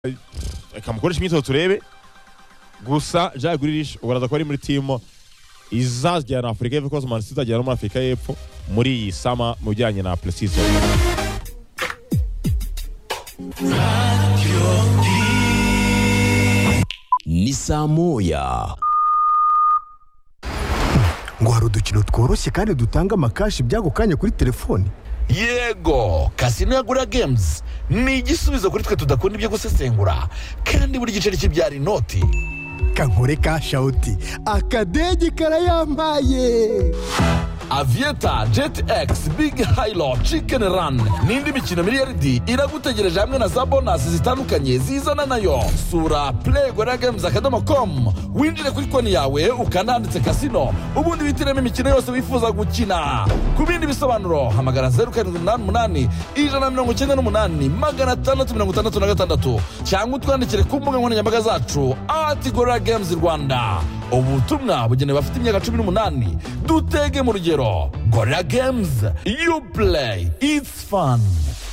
kamukoresha imyitozo turebe gusa Jack Grealish ubaraza ko ari muri team izajyana Afrika y'Epfo kuko Man City izajyana muri Afrika y'Epfo muri iyi sama mu bijyanye na pre-season. Ni saa moya. Ngo hari udukino tworoshye kandi dutanga amakashi by'ako kanya kuri telefoni. Yego, Casino ya Gura Games ni igisubizo kuri twe tudakunda ibyo gusesengura kandi buri giceri kibyara inoti. Kankore ka shauti akadege karayambaye. Aviator, Jet X, Big Hilo, Chicken Run n'indi mikino miliyaridi iragutegereje hamwe na za bonus zitandukanye zizana nayo. Sura playgoragames.com winjire kuri konti yawe ukananditse Casino ubundi witiremo imikino yose wifuza gukina. Ku bindi bisobanuro hamagara 0788 198 cyangwa utwandikire ku mbuga nkoranyambaga zacu @goragames-Rwanda. Ubutumwa bugenewe bafite imyaka 18. Dutege mu rugero. Gorilla Games, you play, it's fun.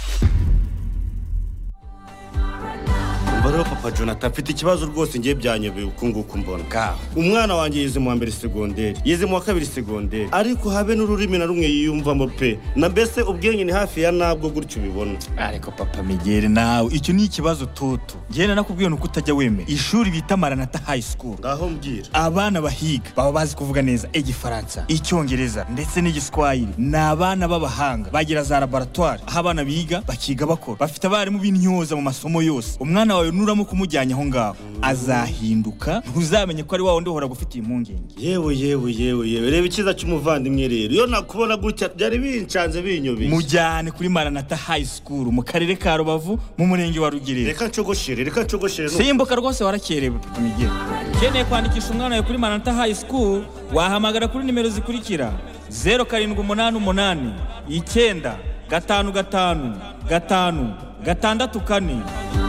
Baro papa Jonathan mfite ikibazo rwose ngiye byanyobeye ukunguku mbona. Umwana wanjye yize mu mbere segonderi, yize mu kabiri segonderi, ariko habe n'ururimi na rumwe yiyumvamo pe. Na mbese ubwenge ni hafi ya nabwo gutyo ubibona. Ariko papa Migere nawe icyo ni ikibazo toto. Ngena nakubwiye nuko utajya wemera. Ishuri bita Maranatha High School. Ngaho mbwira. Abana bahiga baba bazi kuvuga neza Igifaransa, Icyongereza ndetse n'Igiswahili. N'abana b'abahanga bagira za laboratoire aho abana biga bakiga bakora. Bafite abarimu b'intyoza mu masomo yose. Umwana wawe nuramo kumujyanye aho ngaho azahinduka ntuzamenye ko ari wawe ndihora gufitiye impungenge. Yewe reba ikiza cy'umuvandimwe rero iyo nakubona gutya byari bincanze binyobeye. Mujyane kuri Maranatha High School mu karere ka Rubavu mu murenge wa Rugerero. Reka ncogoshere Simbuka rwose warakerewe papa Migere. Keneye kwandikisha umwana wawe kuri Maranatha High School wahamagara kuri nimero zikurikira 0788 955 5 6 4